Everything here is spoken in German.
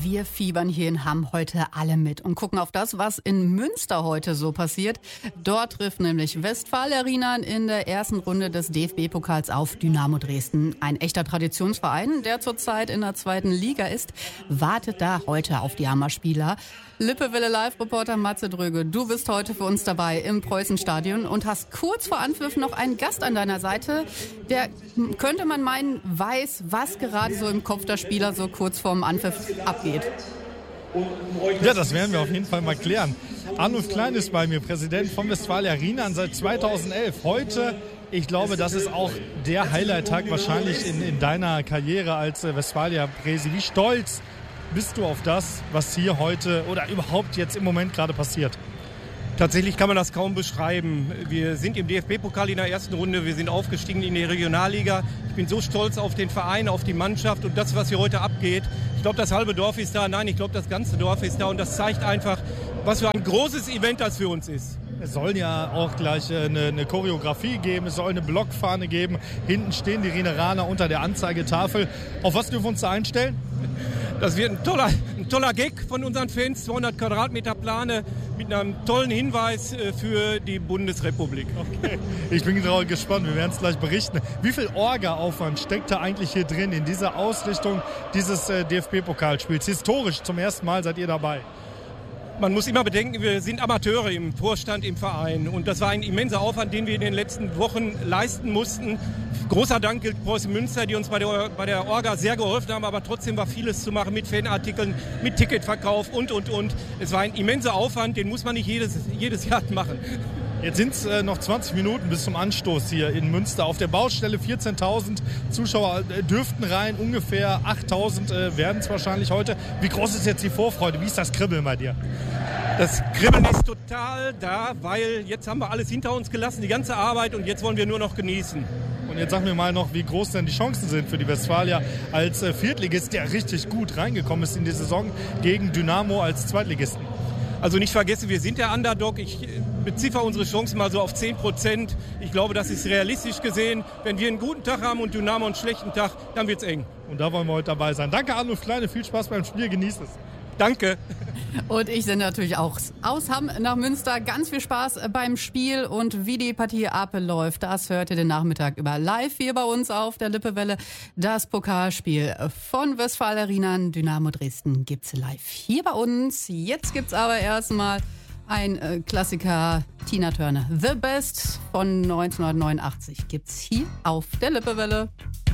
Wir fiebern hier in Hamm heute alle mit und gucken auf das, was in Münster heute so passiert. Dort trifft nämlich Westfalia Rienan in der ersten Runde des DFB-Pokals auf Dynamo Dresden. Ein echter Traditionsverein, der zurzeit in der zweiten Liga ist, wartet da heute auf die Hammer-Spieler. Lippewelle Live-Reporter Matze Dröge, du bist heute für uns dabei im Preußenstadion und hast kurz vor Anpfiff noch einen Gast an deiner Seite, der, könnte man meinen, weiß, was gerade so im Kopf der Spieler so kurz vorm Anpfiff abgeht. Ja, das werden wir auf jeden Fall mal klären. Arnulf Klein ist bei mir, Präsident von Westfalia Rienan seit 2011. Heute, ich glaube, das ist auch der Highlight-Tag wahrscheinlich in deiner Karriere als Westfalia-Präsi. Wie stolz bist du auf das, was hier heute oder überhaupt jetzt im Moment gerade passiert? Tatsächlich kann man das kaum beschreiben. Wir sind im DFB-Pokal in der ersten Runde, wir sind aufgestiegen in die Regionalliga. Ich bin so stolz auf den Verein, auf die Mannschaft und das, was hier heute abgeht. Ich glaube, das halbe Dorf ist da. Nein, ich glaube, das ganze Dorf ist da und das zeigt einfach, was für ein großes Event das für uns ist. Es soll ja auch gleich eine Choreografie geben, es soll eine Blockfahne geben. Hinten stehen die Rieneraner unter der Anzeigetafel. Auf was dürfen wir uns da einstellen? Das wird ein toller Gag von unseren Fans, 200 Quadratmeter Plane mit einem tollen Hinweis für die Bundesrepublik. Okay. Ich bin gespannt, wir werden es gleich berichten. Wie viel Orga-Aufwand steckt da eigentlich hier drin in dieser Ausrichtung dieses DFB-Pokalspiels? Historisch zum ersten Mal seid ihr dabei. Man muss immer bedenken, wir sind Amateure im Vorstand, im Verein. Und das war ein immenser Aufwand, den wir in den letzten Wochen leisten mussten. Großer Dank gilt Preußen Münster, die uns bei der Orga sehr geholfen haben. Aber trotzdem war vieles zu machen mit Fanartikeln, mit Ticketverkauf und. Es war ein immenser Aufwand, den muss man nicht jedes Jahr machen. Jetzt sind es noch 20 Minuten bis zum Anstoß hier in Münster. Auf der Baustelle 14.000 Zuschauer dürften rein, ungefähr 8.000 werden es wahrscheinlich heute. Wie groß ist jetzt die Vorfreude? Wie ist das Kribbeln bei dir? Das Kribbeln ist total da, weil jetzt haben wir alles hinter uns gelassen, die ganze Arbeit und jetzt wollen wir nur noch genießen. Und jetzt sag mir mal noch, wie groß denn die Chancen sind für die Westfalia als Viertligist, der richtig gut reingekommen ist in die Saison, gegen Dynamo als Zweitligisten. Also nicht vergessen, wir sind der Underdog. Ich beziffer unsere Chancen mal so auf 10%. Ich glaube, das ist realistisch gesehen. Wenn wir einen guten Tag haben und Dynamo einen schlechten Tag, dann wird's eng. Und da wollen wir heute dabei sein. Danke, Arnulf Kleine. Viel Spaß beim Spiel. Genießt es. Danke. Und ich sende natürlich auch aus Hamm nach Münster. Ganz viel Spaß beim Spiel und wie die Partie abläuft, das hört ihr den Nachmittag über live hier bei uns auf der Lippewelle. Das Pokalspiel von Westfalia Rienan, Dynamo Dresden gibt's live hier bei uns. Jetzt gibt's aber erstmal ein Klassiker, Tina Turner. The Best von 1989 gibt's hier auf der Lippewelle.